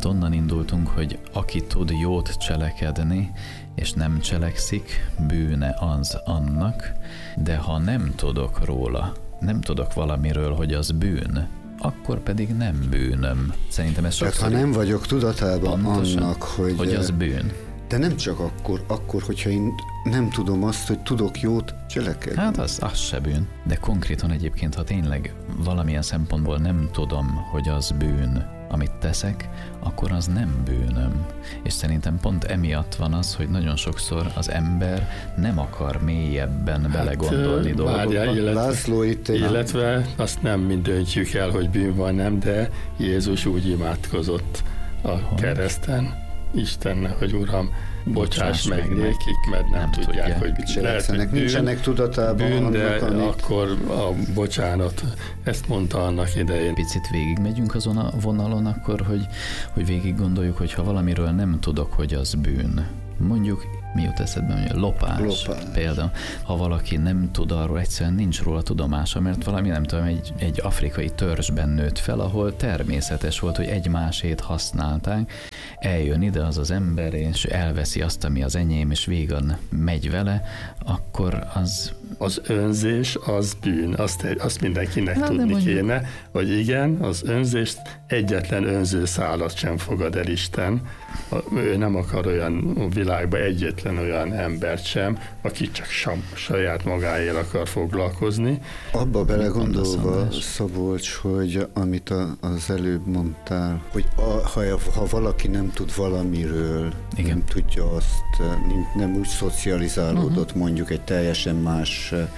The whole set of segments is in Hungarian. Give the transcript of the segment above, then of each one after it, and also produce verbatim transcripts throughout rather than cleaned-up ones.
Tehát onnan indultunk, hogy aki tud jót cselekedni, és nem cselekszik, bűne az annak, de ha nem tudok róla, nem tudok valamiről, hogy az bűn, akkor pedig nem bűnöm. Szerintem ez sokszor... Tehát ha nem vagyok tudatában pontosan, annak, hogy... hogy az bűn. De nem csak akkor, akkor, hogyha én nem tudom azt, hogy tudok jót cselekedni. Hát az, az se bűn. De konkrétan egyébként, ha tényleg valamilyen szempontból nem tudom, hogy az bűn, amit teszek, akkor az nem bűnöm. És szerintem pont emiatt van az, hogy nagyon sokszor az ember nem akar mélyebben hát, belegondolni dolgokba. Illetve, László itt illetve azt nem mind döntjük el, hogy bűn van, nem, de Jézus úgy imádkozott a hogy? kereszten Istennek, hogy Uram, bocsáss meg nékik, mert nem, nem tudják, tudják, hogy cselekszenek. Nincsenek tudatában bűn, de annak, amit... akkor a bocsánat, ezt mondta annak idején. Picit végigmegyünk azon a vonalon akkor, hogy, hogy végig gondoljuk, hogy ha valamiről nem tudok, hogy az bűn. Mondjuk, mi jut eszedbe, hogy lopás, lopás. Például, ha valaki nem tud arról, egyszerűen nincs róla tudomása, mert valami, nem tudom, egy, egy afrikai törzsben nőtt fel, ahol természetes volt, hogy egymásét használták, eljön ide az az ember, és elveszi azt, ami az enyém, és végan megy vele, akkor az... Az önzés az bűn, azt, azt mindenkinek hát, tudni mondjuk... kéne, hogy igen, az önzést egyetlen önzőszálat sem fogad el Isten. Ő nem akar olyan világban egyetlen olyan embert sem, aki csak saját magáért akar foglalkozni. Abba belegondolva, Szabolcs, hogy amit a, az előbb mondtál, hogy a, ha, ha valaki nem tud valamiről, igen. nem tudja azt, nem úgy szocializálódott, uh-huh. mondjuk egy teljesen más igen.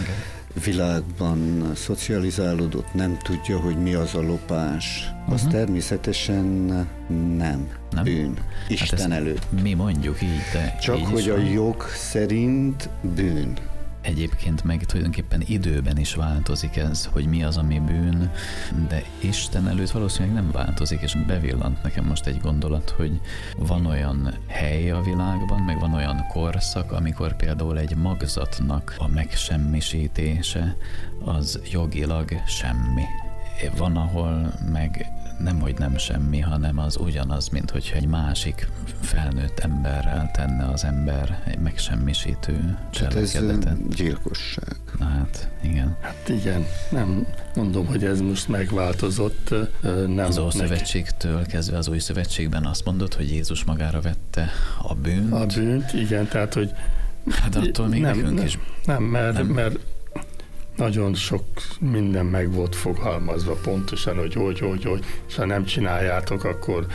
világban szocializálódott, nem tudja, hogy mi az a lopás, az uh-huh. természetesen nem, nem bűn. Isten hát előtt. Mi mondjuk így, de csak így hogy a jog szerint bűn. Egyébként meg tulajdonképpen időben is változik ez, hogy mi az, ami bűn, de Isten előtt valószínűleg nem változik, és bevillant nekem most egy gondolat, hogy van olyan hely a világban, meg van olyan korszak, amikor például egy magzatnak a megsemmisítése az jogilag semmi. Van, ahol meg nem, hogy nem semmi, hanem az ugyanaz, mint hogyha egy másik felnőtt emberrel tenne az ember egy megsemmisítő cselekedetet. Tehát ez gyilkosság. Na hát, igen. Hát igen, nem mondom, hogy ez most megváltozott. Nem az Ószövetségtől kezdve az Új Szövetségben azt mondod, hogy Jézus magára vette a bűnt. A bűnt, igen, tehát, hogy... Hát attól még nem, nekünk nem, is. Nem, mert, nem. mert nagyon sok minden meg volt fogalmazva pontosan, hogy hogy, hogy, hogy, és ha nem csináljátok, akkor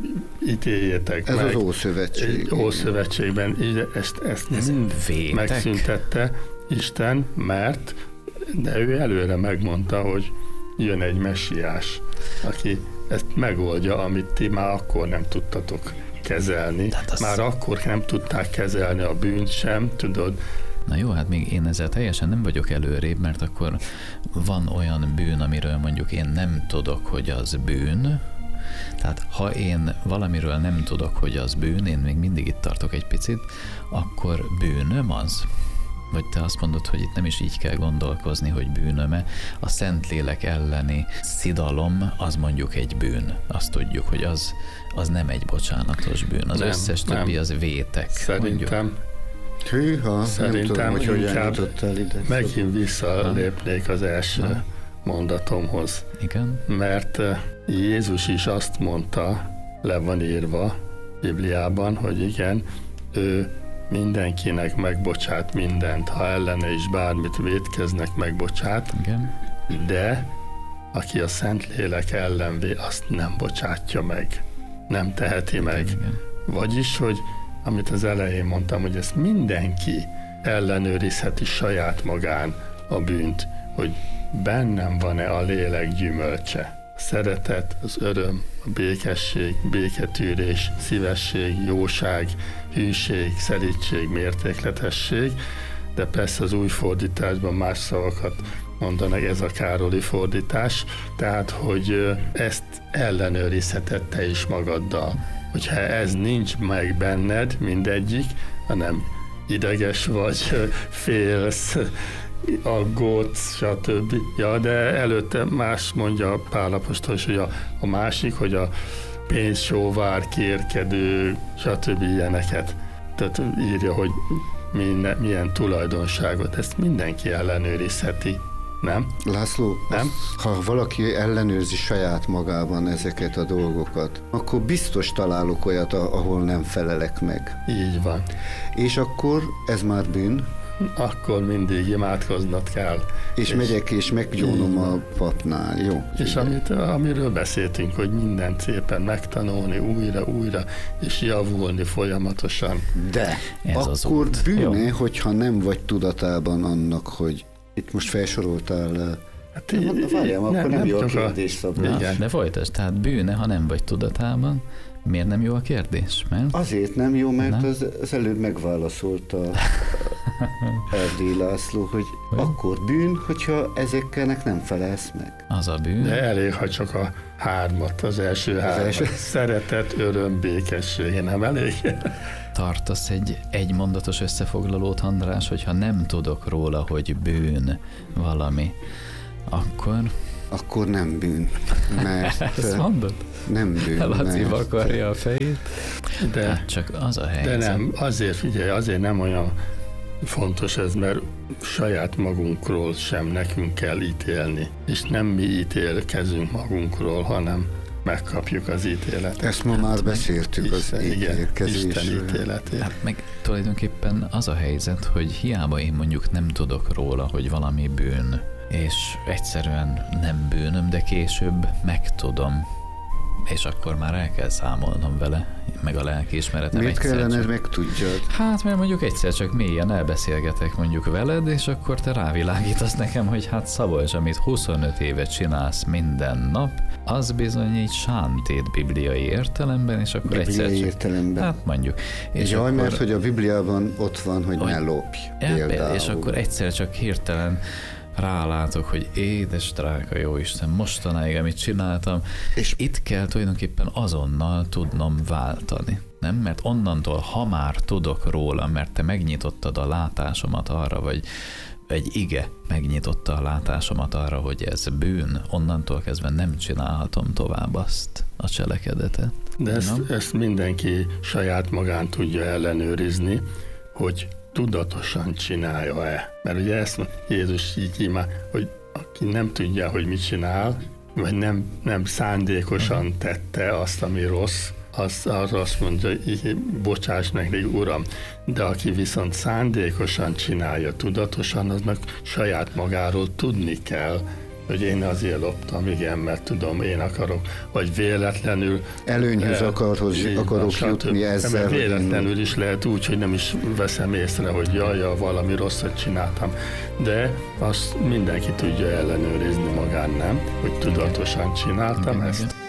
ítéljétek Ez meg. Ez az Ószövetség. Ószövetségben ezt, ezt Ez mind vétek? megszüntette Isten, mert de ő előre megmondta, hogy jön egy messiás, aki ezt megoldja, amit ti már akkor nem tudtatok kezelni. Az... Már akkor nem tudták kezelni a bűnt sem, tudod. Na jó, hát még én ezzel teljesen nem vagyok előrébb, mert akkor van olyan bűn, amiről mondjuk én nem tudok, hogy az bűn. Tehát ha én valamiről nem tudok, hogy az bűn, én még mindig itt tartok egy picit, akkor bűnöm az? Vagy te azt mondod, hogy itt nem is így kell gondolkozni, hogy bűnöm-e. A Szentlélek elleni szidalom az mondjuk egy bűn. Azt tudjuk, hogy az, az nem egy bocsánatos bűn. Az nem, összes nem. többi az vétek. Szerintem mondjuk. Hűha, Szerintem nem tudom, hogy inkább ide. Megint visszalépnék az első ha. mondatomhoz. Igen. Mert Jézus is azt mondta, le van írva Bibliában, hogy igen, ő mindenkinek megbocsát mindent, ha ellene is bármit vétkeznek, megbocsát, igen. de aki a Szentlélek ellen vé, azt nem bocsátja meg, nem teheti igen, meg. Igen. Vagyis, hogy amit az elején mondtam, hogy ezt mindenki ellenőrizheti saját magán a bűnt, hogy bennem van-e a lélek gyümölcse. A szeretet, az öröm, a békesség, béketűrés, szívesség, jóság, hűség, szerítség, mértékletesség, de persze az új fordításban más szavakat mondanak, ez a Károli fordítás, tehát, hogy ezt ellenőrizheted te is magaddal. Hogyha ez nincs meg benned, mindegyik, hanem ideges vagy, félsz, aggódsz, stb. Ja, de előtte más mondja Pál apostol is, hogy a, a másik, hogy a pénzsóvár, kérkedő, stb. Ilyeneket. Tehát írja, hogy minden, milyen tulajdonságot, ezt mindenki ellenőrizheti. Nem? László, nem? Ha valaki ellenőrzi saját magában ezeket a dolgokat, akkor biztos találok olyat, ahol nem felelek meg. Így van. És akkor ez már bűn? Akkor mindig imádkoznod kell. És, és megyek és meggyónom a papnál, jó? És amit, amiről beszéltünk, hogy mindent szépen megtanulni újra, újra, és javulni folyamatosan. De ez akkor bűne, hogyha nem vagy tudatában annak, hogy itt most felsoroltál. Hát így, várjam, akkor nem, nem jó a kérdés, Szabolcs. De folytasd, tehát bűne, ha nem vagy tudatában. Miért nem jó a kérdés? Mert? Azért nem jó, mert nem? Az, az előbb megválaszolta Erdélyi László, hogy, hogy akkor bűn, hogyha ezeknek nem felelsz meg. Az a bűn. De elég, ha csak a hármat, az első hármat. Az első... Szeretet, öröm, békesség, nem elég? Tartasz egy egymondatos összefoglalót, András, hogyha nem tudok róla, hogy bűn valami, akkor... Akkor nem bűn, mert... Ezt mondod? Nem bűn, Laci mert... vakarja a fejét. De, hát csak az a helyzet. De nem, azért figyelj, azért nem olyan fontos ez, mert saját magunkról sem nekünk kell ítélni. És nem mi ítélkezünk magunkról, hanem megkapjuk az ítéletet. Ezt ma már beszéltük, az ítélkezésről. Isten ítéletét. Hát meg tulajdonképpen az a helyzet, hogy hiába én mondjuk nem tudok róla, hogy valami bűn, és egyszerűen nem bűnöm, de később megtudom, és akkor már el kell számolnom vele, meg a lelkiismeretem. Miért kellene csak... megtudjad? Hát, mert mondjuk egyszer csak mélyen elbeszélgetek mondjuk veled, és akkor te rávilágítasz nekem, hogy hát Szabolcs, amit huszonöt évet csinálsz minden nap, az bizony így sántét bibliai értelemben, és akkor bibliai egyszer csak... értelemben? Hát mondjuk. És Jaj, akkor... mert hogy a Bibliában ott van, hogy, hogy... ne lopj. Például. És akkor egyszer csak hirtelen rálátok, hogy édes drága jóisten, mostanáig, amit csináltam, és itt kell tulajdonképpen azonnal tudnom váltani. Nem? Mert onnantól, ha már tudok róla, mert te megnyitottad a látásomat arra, vagy egy ige megnyitotta a látásomat arra, hogy ez bűn, onnantól kezdve nem csinálhatom tovább azt a cselekedetet. De ezt, ezt mindenki saját magán tudja ellenőrizni, hogy tudatosan csinálja-e. Mert ugye ezt Jézus így imá, hogy aki nem tudja, hogy mit csinál, vagy nem, nem szándékosan tette azt, ami rossz, az, az azt mondja, hogy bocsáss meg, Uram. De aki viszont szándékosan csinálja, tudatosan, aznak saját magáról tudni kell, hogy én azért loptam, igen, mert tudom, én akarok, vagy véletlenül... Előnyhöz el, akarok, akarok jutni ezzel. Mert véletlenül is lehet úgy, hogy nem is veszem észre, hogy jaj, jaj, valami rosszat csináltam. De azt mindenki tudja ellenőrizni magán, nem? Hogy tudatosan csináltam igen, ezt. Igen.